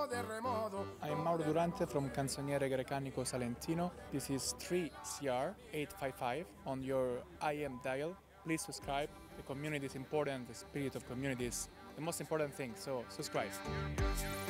I'm Mauro Durante from Canzoniere Grecanico Salentino. This is 3CR855 on your IM dial. Please subscribe. The community is important. The spirit of community is the most important thing. So subscribe.